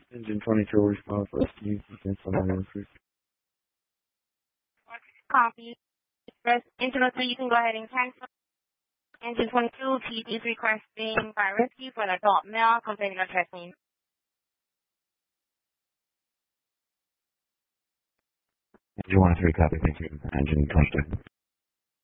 Engine 22 response for Steve. Copy. Press Engine 2, you can go ahead and cancel. Engine 22, TD is requesting fire rescue for an adult male complaining of chest pain. Engine 1 3, copy, thank you. Engine 22.